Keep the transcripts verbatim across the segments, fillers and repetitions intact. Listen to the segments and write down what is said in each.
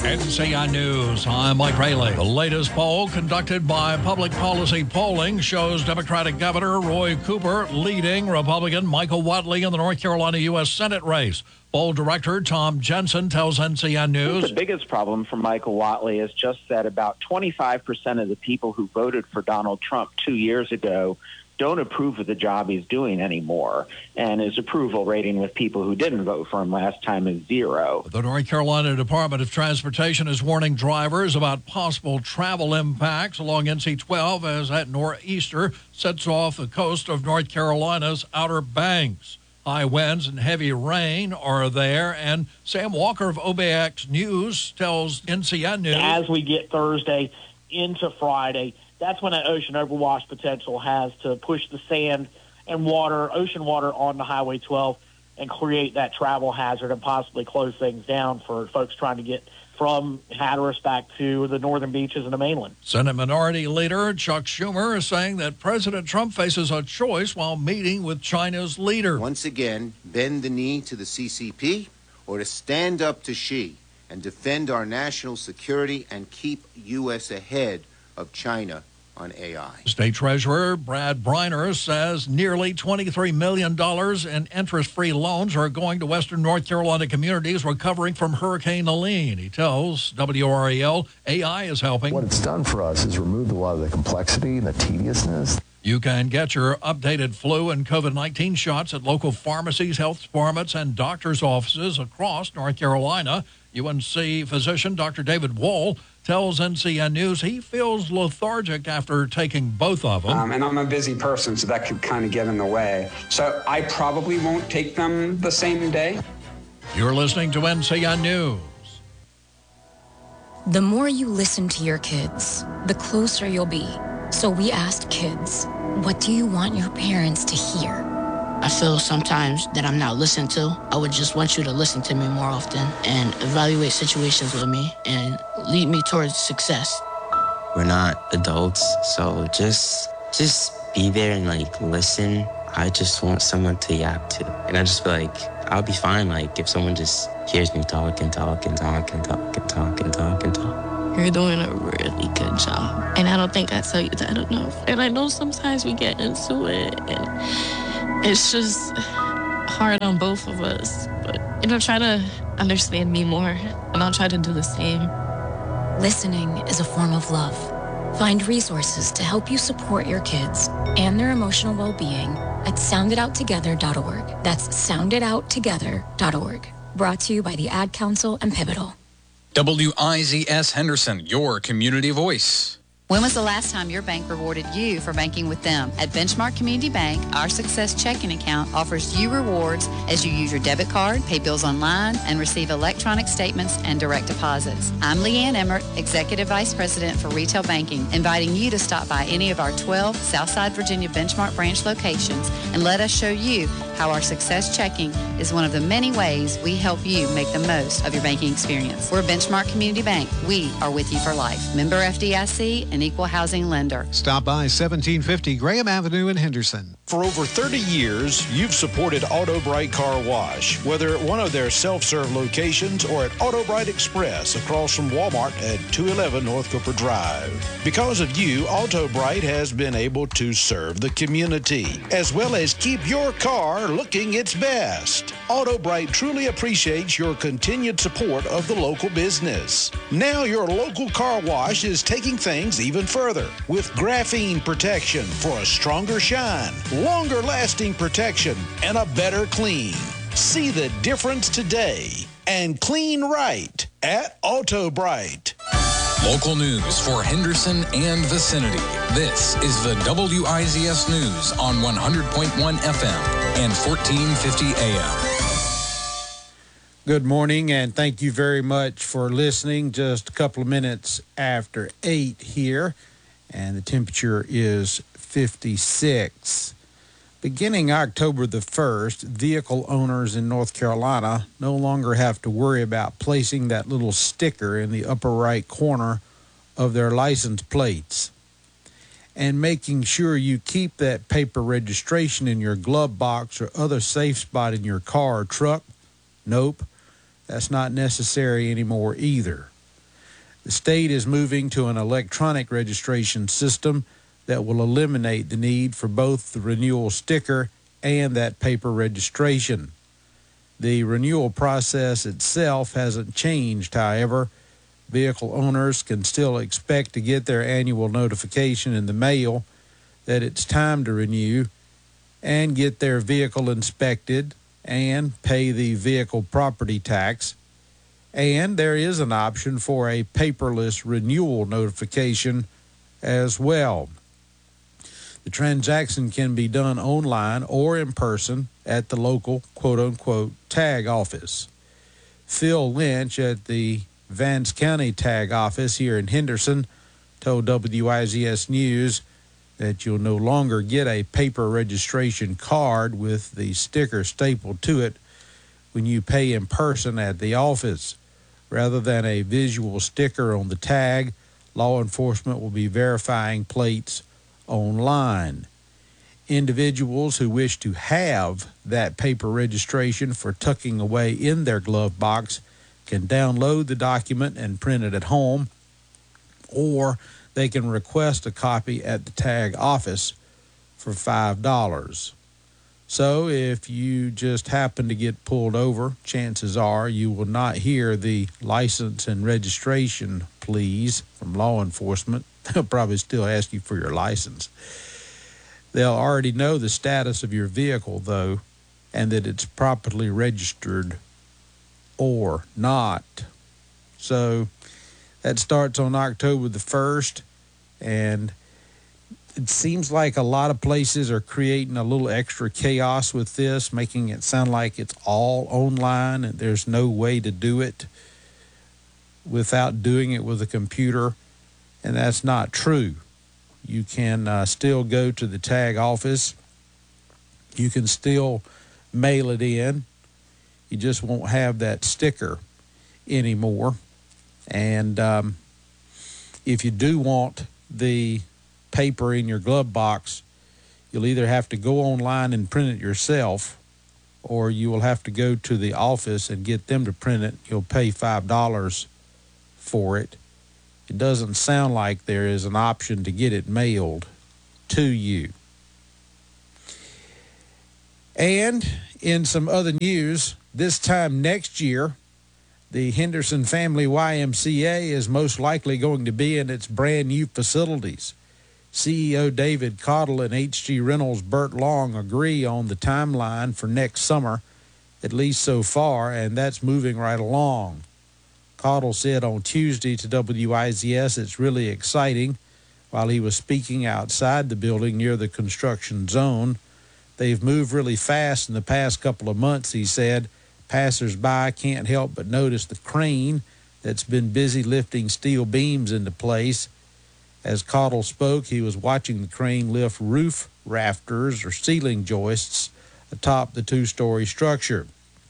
N C I News, I'm Mike Rayleigh. The latest poll conducted by Public Policy Polling shows Democratic Governor Roy Cooper leading Republican Michael Whatley in the North Carolina U S Senate race. Poll director Tom Jensen tells N C I News. The biggest problem for Michael Whatley is just that about twenty-five percent of the people who voted for Donald Trump two years ago don't approve of the job he's doing anymore, and his approval rating with people who didn't vote for him last time is zero. The North Carolina Department of Transportation is warning drivers about possible travel impacts along N C twelve as that nor'easter sets off the coast of North Carolina's Outer Banks. High winds and heavy rain are there, and Sam Walker of O B X News tells N C I News. As we get Thursday into Friday, that's when that ocean overwash potential has to push the sand and water, ocean water, onto Highway twelve and create that travel hazard and possibly close things down for folks trying to get from Hatteras back to the northern beaches and the mainland. Senate Minority Leader Chuck Schumer is saying that President Trump faces a choice while meeting with China's leader. Once again, bend the knee to the C C P or to stand up to Xi and defend our national security and keep U S ahead of China on A I. State Treasurer Brad Briner says nearly twenty-three million dollars in interest-free loans are going to Western North Carolina communities recovering from Hurricane Helene. He tells W R A L A I is helping. What it's done for us is removed a lot of the complexity and the tediousness. You can get your updated flu and COVID nineteen shots at local pharmacies, health departments, and doctors' offices across North Carolina. U N C physician Doctor David Wall tells N C N News he feels lethargic after taking both of them. Um, and I'm a busy person, so that could kind of get in the way. So I probably won't take them the same day. You're listening to N C N News. The more you listen to your kids, the closer you'll be. So we asked kids, what do you want your parents to hear? I feel sometimes that I'm not listened to. I would just want you to listen to me more often and evaluate situations with me and lead me towards success. We're not adults, so just just be there and like listen. I just want someone to yap to. And I just feel like I'll be fine like if someone just hears me talk and talk and talk and talk and talk and talk and talk. You're doing a really good job. And I don't think I tell you that enough. And I know sometimes we get into it and it's just hard on both of us. But, you know, try to understand me more, and I'll try to do the same. Listening is a form of love. Find resources to help you support your kids and their emotional well-being at sound it out together dot org. That's sound it out together dot org. Brought to you by the Ad Council and Pivotal. W I Z S Henderson, your community voice. When was the last time your bank rewarded you for banking with them? At Benchmark Community Bank, our Success Checking Account offers you rewards as you use your debit card, pay bills online, and receive electronic statements and direct deposits. I'm Leanne Emmert, Executive Vice President for Retail Banking, inviting you to stop by any of our twelve Southside Virginia Benchmark branch locations and let us show you how our Success Checking is one of the many ways we help you make the most of your banking experience. We're Benchmark Community Bank. We are with you for life. Member F D I C and equal housing lender. Stop by seventeen fifty Graham Avenue in Henderson. For over thirty years, you've supported Auto Bright Car Wash, whether at one of their self-serve locations or at Auto Bright Express across from Walmart at two eleven North Cooper Drive. Because of you, Auto Bright has been able to serve the community, as well as keep your car looking its best. Auto Bright truly appreciates your continued support of the local business. Now your local car wash is taking things even further with graphene protection for a stronger shine, longer lasting protection, and a better clean. See the difference today and clean right at Auto Bright. Local news for Henderson and vicinity. This is the W I Z S News on one hundred point one F M and fourteen fifty A M. Good morning, and thank you very much for listening. Just a couple of minutes after eight here, and the temperature is fifty-six. Beginning October the first, vehicle owners in North Carolina no longer have to worry about placing that little sticker in the upper right corner of their license plates and making sure you keep that paper registration in your glove box or other safe spot in your car or truck. Nope, that's not necessary anymore either. The state is moving to an electronic registration system that will eliminate the need for both the renewal sticker and that paper registration. The renewal process itself hasn't changed, however. Vehicle owners can still expect to get their annual notification in the mail that it's time to renew and get their vehicle inspected and pay the vehicle property tax. And there is an option for a paperless renewal notification as well. The transaction can be done online or in person at the local quote-unquote tag office. Phil Lynch at the Vance County Tag Office here in Henderson told W I Z S News that you'll no longer get a paper registration card with the sticker stapled to it when you pay in person at the office. Rather than a visual sticker on the tag, law enforcement will be verifying plates online. Individuals who wish to have that paper registration for tucking away in their glove box can download the document and print it at home, or they can request a copy at the tag office for five dollars. So if you just happen to get pulled over, chances are you will not hear the license and registration pleas from law enforcement. They'll probably still ask you for your license. They'll already know the status of your vehicle, though, and that it's properly registered or not. So that starts on October the first, and it seems like a lot of places are creating a little extra chaos with this, making it sound like it's all online and there's no way to do it without doing it with a computer, and that's not true. You can uh, still go to the tag office. You can still mail it in. You just won't have that sticker anymore. And um, if you do want the paper in your glove box, you'll either have to go online and print it yourself, or you will have to go to the office and get them to print it. You'll pay five dollars for it. It doesn't sound like there is an option to get it mailed to you. And in some other news, this time next year, the Henderson Family Y M C A is most likely going to be in its brand new facilities. C E O David Cottle and H G Reynolds Burt Long agree on the timeline for next summer, at least so far, and that's moving right along. Cottle said on Tuesday to W I Z S it's really exciting while he was speaking outside the building near the construction zone. They've moved really fast in the past couple of months, he said. Passers-by can't help but notice the crane that's been busy lifting steel beams into place. As Cottle spoke, he was watching the crane lift roof rafters or ceiling joists atop the two-story structure.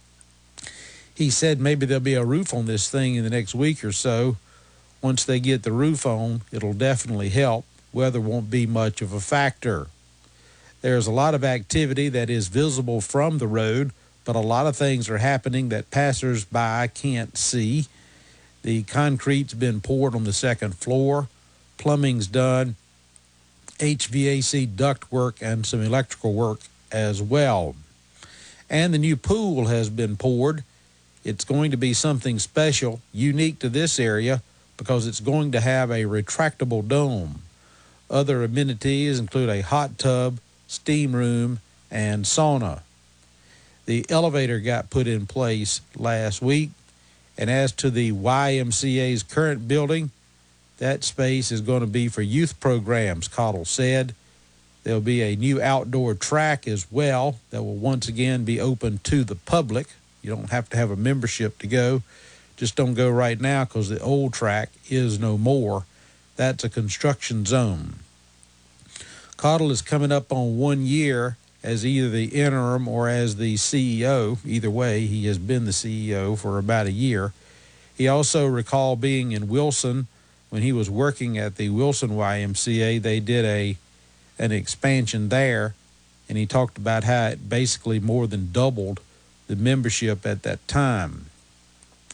He said maybe there'll be a roof on this thing in the next week or so. Once they get the roof on, it'll definitely help. Weather won't be much of a factor. There's a lot of activity that is visible from the road, but a lot of things are happening that passers-by can't see. The concrete's been poured on the second floor. Plumbing's done. H V A C duct work and some electrical work as well. And the new pool has been poured. It's going to be something special, unique to this area, because it's going to have a retractable dome. Other amenities include a hot tub, steam room, and sauna. The elevator got put in place last week, and as to the Y M C A's current building, that space is going to be for youth programs, Cottle said. There'll be a new outdoor track as well that will once again be open to the public. You don't have to have a membership to go. Just don't go right now because the old track is no more. That's a construction zone. Cottle is coming up on one year as either the interim or as the C E O. Either way, he has been the C E O for about a year. He also recalled being in Wilson when he was working at the Wilson Y M C A. They did a an expansion there, and he talked about how it basically more than doubled the membership at that time.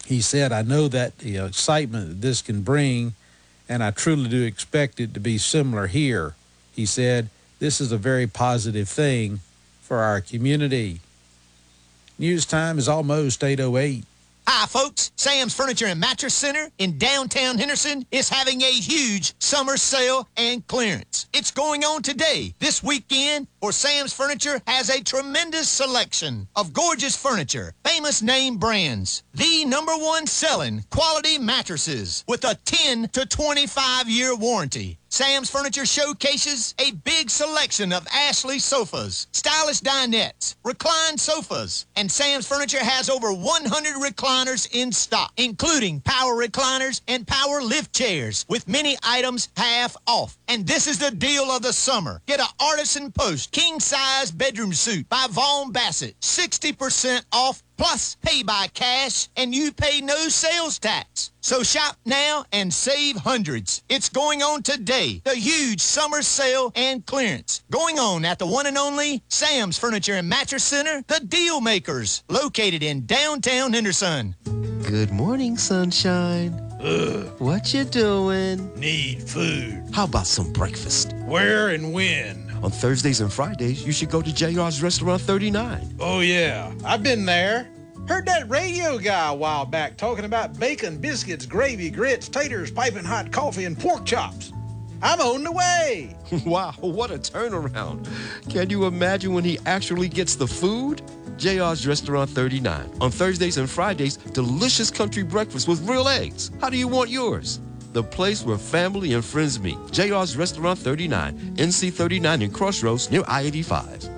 He said, I know that the excitement that this can bring, and I truly do expect it to be similar here. He said, this is a very positive thing for our community. News time is almost eight oh eight. Hi, folks. Sam's Furniture and Mattress Center in downtown Henderson is having a huge summer sale and clearance. It's going on today, this weekend, for Sam's Furniture has a tremendous selection of gorgeous furniture, famous name brands, the number one selling quality mattresses with a ten to twenty-five year warranty. Sam's Furniture showcases a big selection of Ashley sofas, stylish dinettes, reclined sofas, and Sam's Furniture has over one hundred recliners in stock, including power recliners and power lift chairs, with many items half off. And this is the deal of the summer. Get an Artisan Post king-size bedroom suit by Vaughn Bassett, sixty percent off, plus pay by cash, and you pay no sales tax. So shop now and save hundreds. It's going on today. The huge summer sale and clearance going on at the one and only Sam's Furniture and Mattress Center, the Deal Makers, located in downtown Henderson. Good morning, sunshine. Ugh. What you doing? Need food. How about some breakfast? Where and when? On Thursdays and Fridays, you should go to J R's Restaurant thirty-nine. Oh, yeah. I've been there. Heard that radio guy a while back talking about bacon, biscuits, gravy, grits, taters, piping hot coffee, and pork chops. I'm on the way. Wow, what a turnaround. Can you imagine when he actually gets the food? J R's Restaurant thirty-nine. On Thursdays and Fridays, delicious country breakfast with real eggs. How do you want yours? The place where family and friends meet. J R's Restaurant thirty-nine, N C thirty-nine in Crossroads near I eighty-five.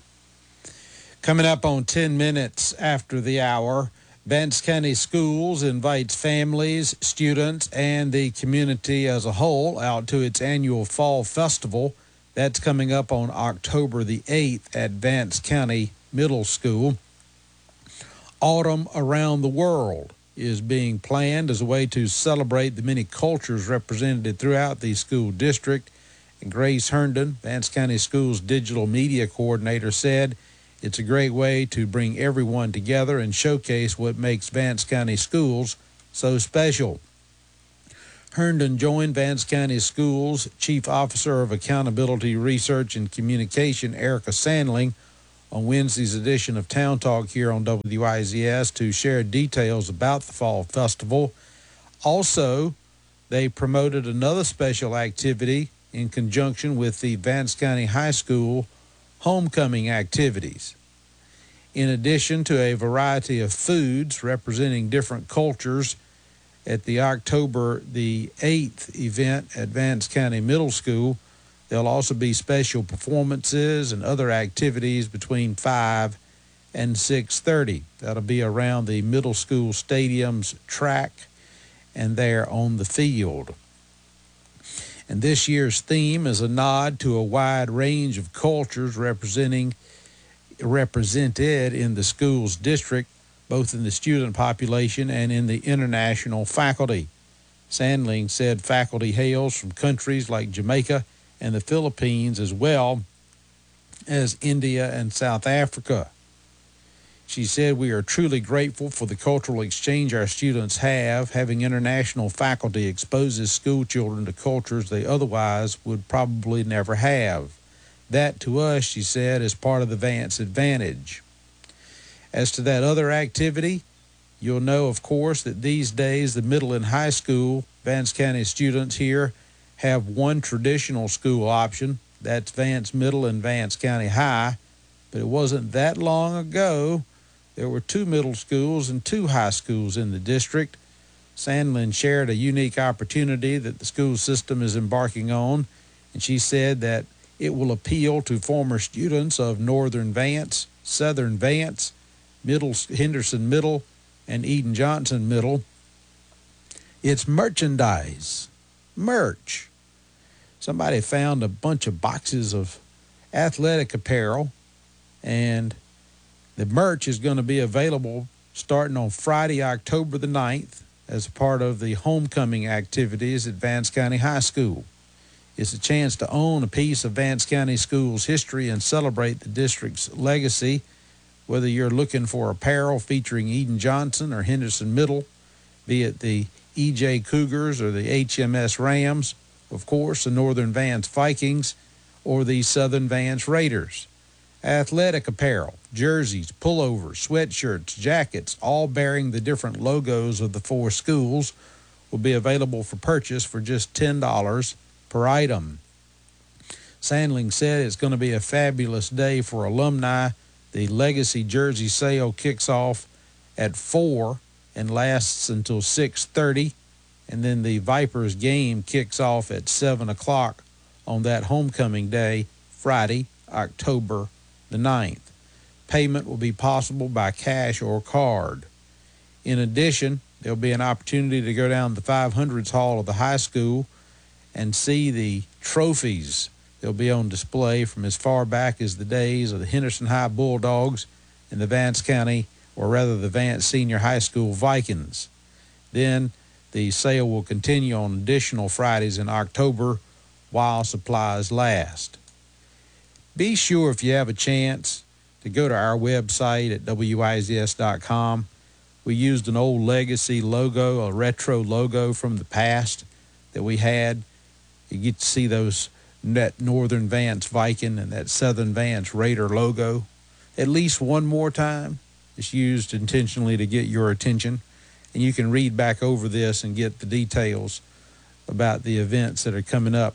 Coming up on ten minutes after the hour, Vance County Schools invites families, students, and the community as a whole out to its annual Fall Festival. That's coming up on October the eighth at Vance County Middle School. Autumn Around the World is being planned as a way to celebrate the many cultures represented throughout the school district. And Grace Herndon, Vance County Schools Digital Media Coordinator, said it's a great way to bring everyone together and showcase what makes Vance County Schools so special. Herndon joined Vance County Schools Chief Officer of Accountability Research and Communication, Erica Sandling, on Wednesday's edition of Town Talk here on W I Z S to share details about the Fall Festival. Also, they promoted another special activity in conjunction with the Vance County High School homecoming activities. In addition to a variety of foods representing different cultures at the October the eighth event at Vance County Middle School, there'll also be special performances and other activities between five and six thirty. That'll be around the middle school stadium's track and there on the field. And this year's theme is a nod to a wide range of cultures representing represented in the school's district, both in the student population and in the international faculty. Sandling said faculty hails from countries like Jamaica and the Philippines, as well as India and South Africa. She said, we are truly grateful for the cultural exchange our students have. Having international faculty exposes school children to cultures they otherwise would probably never have. That, to us, she said, is part of the Vance advantage. As to that other activity, you'll know, of course, that these days the middle and high school Vance County students here have one traditional school option. That's Vance Middle and Vance County High. But it wasn't that long ago there were two middle schools and two high schools in the district. Sandlin shared a unique opportunity that the school system is embarking on, and she said that it will appeal to former students of Northern Vance, Southern Vance, Middle Henderson Middle, and Eden Johnson Middle. It's merchandise, merch. Somebody found a bunch of boxes of athletic apparel, and the merch is going to be available starting on Friday, October the ninth, as a part of the homecoming activities at Vance County High School. It's a chance to own a piece of Vance County Schools history and celebrate the district's legacy. Whether you're looking for apparel featuring Eden Johnson or Henderson Middle, be it the E J Cougars or the H M S Rams, of course, the Northern Vance Vikings, or the Southern Vance Raiders. Athletic apparel, jerseys, pullovers, sweatshirts, jackets, all bearing the different logos of the four schools, will be available for purchase for just ten dollars per item. Sandling said it's going to be a fabulous day for alumni. The Legacy Jersey sale kicks off at four and lasts until six thirty, and then the Vipers game kicks off at seven o'clock on that homecoming day, Friday, October the ninth. Payment will be possible by cash or card. In addition, there'll be an opportunity to go down the five hundreds hall of the high school and see the trophies. They'll be on display from as far back as the days of the Henderson High Bulldogs and the Vance County, or rather the Vance Senior High School Vikings. Then the sale will continue on additional Fridays in October while supplies last. Be sure, if you have a chance, to go to our website at W I Z S dot com. We used an old Legacy logo, a retro logo from the past that we had. You get to see those, that Northern Vance Viking and that Southern Vance Raider logo at least one more time. It's used intentionally to get your attention, and you can read back over this and get the details about the events that are coming up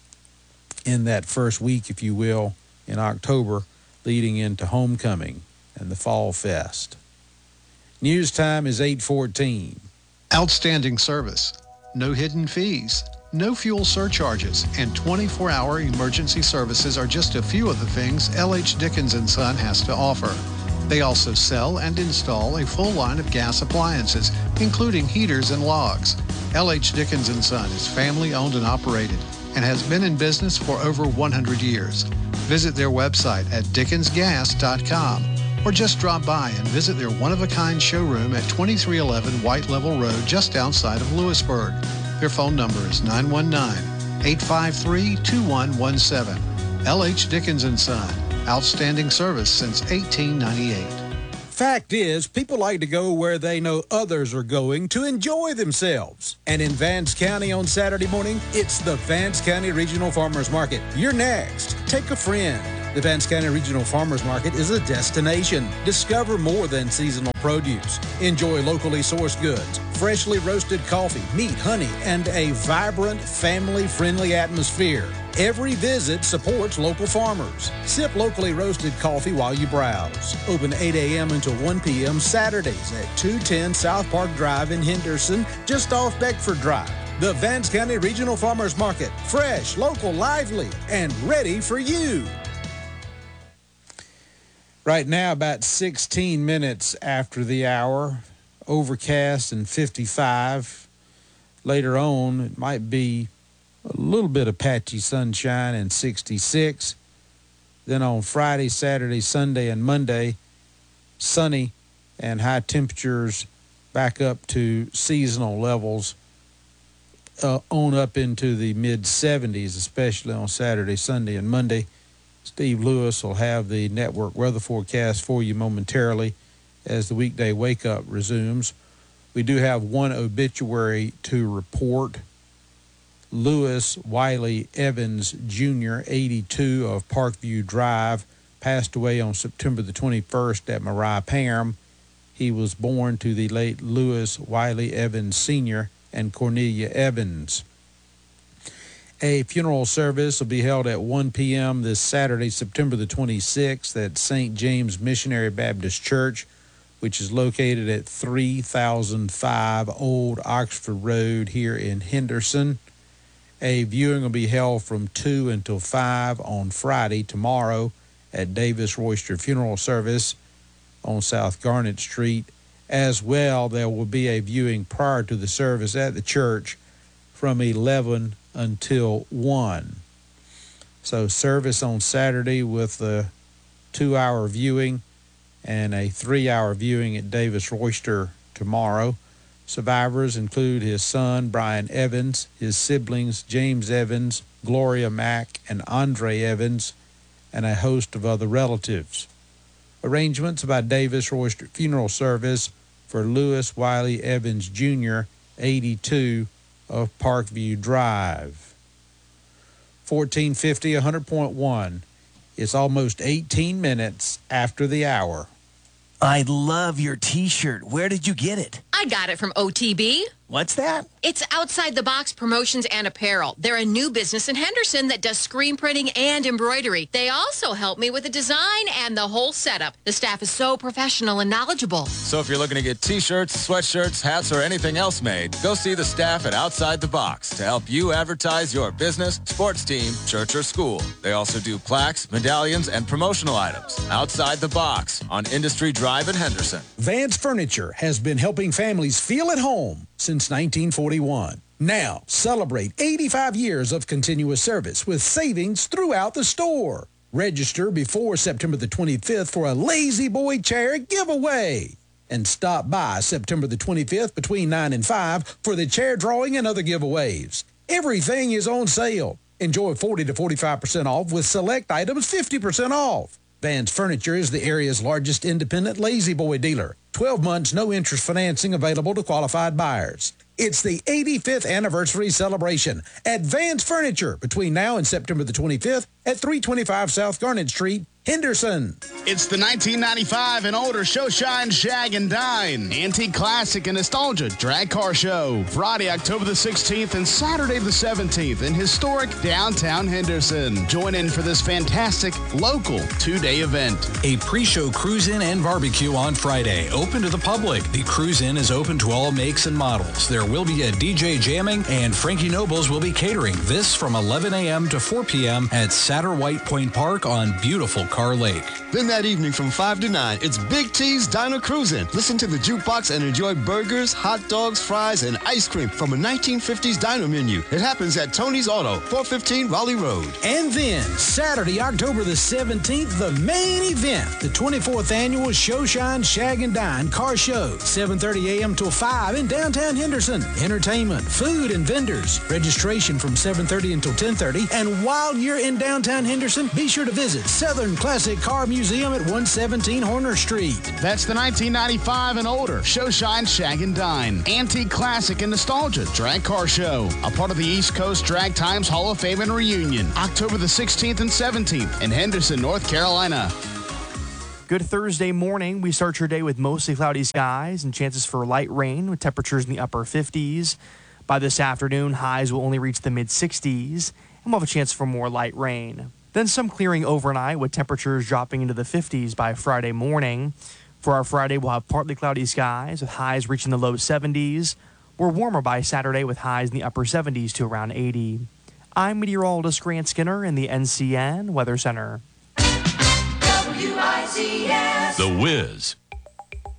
in that first week, if you will, in October, leading into homecoming and the Fall Fest. News time is eight fourteen. Outstanding service, no hidden fees, no fuel surcharges, and twenty-four hour emergency services are just a few of the things L H Dickens and Son has to offer. They also sell and install a full line of gas appliances, including heaters and logs. L H Dickens and Son is family owned and operated and has been in business for over one hundred years. Visit their website at dickens gas dot com or just drop by and visit their one-of-a-kind showroom at twenty-three eleven White Level Road just outside of Lewisburg. Their phone number is nine one nine, eight five three, two one one seven. L H Dickens and Son, outstanding service since eighteen ninety-eight. Fact is, people like to go where they know others are going to enjoy themselves. And in Vance County on Saturday morning, it's the Vance County Regional Farmers Market. You're next. Take a friend. The Vance County Regional Farmers Market is a destination. Discover more than seasonal produce. Enjoy locally sourced goods, freshly roasted coffee, meat, honey, and a vibrant, family-friendly atmosphere. Every visit supports local farmers. Sip locally roasted coffee while you browse. Open eight a.m. until one p.m. Saturdays at two ten South Park Drive in Henderson, just off Beckford Drive. The Vance County Regional Farmers Market. Fresh, local, lively, and ready for you. Right now, about sixteen minutes after the hour, overcast and fifty-five. Later on, it might be a little bit of patchy sunshine and sixty-six. Then on Friday, Saturday, Sunday, and Monday, sunny and high temperatures back up to seasonal levels, uh, on up into the mid seventies, especially on Saturday, Sunday, and Monday. Steve Lewis will have the network weather forecast for you momentarily as the weekday wake-up resumes. We do have one obituary to report. Lewis Wiley Evans, Junior, eighty-two, of Parkview Drive, passed away on September the twenty-first at Mariah Parham. He was born to the late Lewis Wiley Evans, Senior and Cornelia Evans. A funeral service will be held at one p.m. this Saturday, September the twenty-sixth, at Saint James Missionary Baptist Church, which is located at three thousand five Old Oxford Road here in Henderson. A viewing will be held from two until five on Friday, tomorrow, at Davis Royster Funeral Service on South Garnet Street. As well, there will be a viewing prior to the service at the church from eleven until one. So service on Saturday with a two-hour viewing and a three-hour viewing at Davis Royster tomorrow. Survivors include his son, Brian Evans, his siblings, James Evans, Gloria Mack, and Andre Evans, and a host of other relatives. Arrangements by Davis Royster Funeral Service for Lewis Wiley Evans Junior, eighty-two of Parkview Drive. fourteen fifty, one hundred point one. It's almost eighteen minutes after the hour. I love your T-shirt. Where did you get it? I got it from O T B. What's that? It's Outside the Box Promotions and Apparel. They're a new business in Henderson that does screen printing and embroidery. They also help me with the design and the whole setup. The staff is so professional and knowledgeable. So if you're looking to get T-shirts, sweatshirts, hats, or anything else made, go see the staff at Outside the Box to help you advertise your business, sports team, church, or school. They also do plaques, medallions, and promotional items. Outside the Box on Industry Drive in Henderson. Vance Furniture has been helping families feel at home since nineteen forty-one. Now, celebrate eighty-five years of continuous service with savings throughout the store. Register before September the twenty-fifth for a Lazy Boy chair giveaway. And stop by September the twenty-fifth between nine and five for the chair drawing and other giveaways. Everything is on sale. Enjoy forty to forty-five percent off with select items fifty percent off. Vance Furniture is the area's largest independent Lazy Boy dealer. twelve months, no interest financing available to qualified buyers. It's the eighty-fifth anniversary celebration at Vance Furniture between now and September the twenty-fifth at three twenty-five South Garnet Street, Henderson. It's the nineteen ninety-five and older Show Shine Shag and Dine Antique Classic and Nostalgia Drag Car Show. Friday, October the sixteenth and Saturday the seventeenth in historic downtown Henderson. Join in for this fantastic local two-day event. A pre-show cruise-in and barbecue on Friday. Open to the public. The cruise-in is open to all makes and models. There will be a D J jamming and Frankie Nobles will be catering. This from eleven a.m. to four p.m. at Satterwhite Point Park on beautiful Carr Lake. Then that evening from five to nine, it's Big T's Diner Cruisin'. Listen to the jukebox and enjoy burgers, hot dogs, fries, and ice cream from a nineteen fifties diner menu. It happens at Tony's Auto, four fifteen Raleigh Road. And then, Saturday, October the seventeenth, the main event, the twenty-fourth annual Show Shine Shag and Dine Car Show, seven thirty a.m. till five in downtown Henderson. Entertainment, food, and vendors. Registration from seven thirty until ten thirty. And while you're in downtown Henderson, be sure to visit Southern Classic Car Museum at one seventeen Horner Street. That's the nineteen ninety-five and older Show Shine Shag and Dine Antique Classic and Nostalgia Drag Car Show, a part of the East Coast Drag Times Hall of Fame and Reunion, October the sixteenth and seventeenth in Henderson, North Carolina. Good Thursday morning. We start your day with mostly cloudy skies and chances for light rain with temperatures in the upper fifties. By this afternoon, highs will only reach the mid-sixties, and we'll have a chance for more light rain. Then some clearing overnight with temperatures dropping into the fifties by Friday morning. For our Friday, we'll have partly cloudy skies with highs reaching the low seventies. We're warmer by Saturday with highs in the upper seventies to around eighty. I'm meteorologist Grant Skinner in the N C N Weather Center. W I Z S. The Wiz.